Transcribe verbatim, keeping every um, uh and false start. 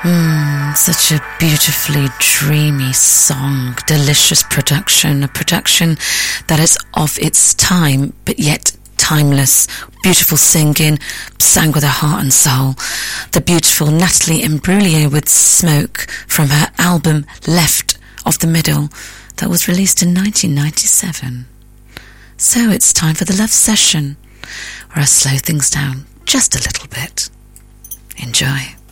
Mm, such a beautifully dreamy song, delicious production, a production that is of its time, but yet timeless. Beautiful singing, sang with her heart and soul. The beautiful Natalie Imbruglia with Smoke from her album Left of the Middle that was released in nineteen ninety-seven. So it's time for the Love Session, where I slow things down just a little bit. Enjoy.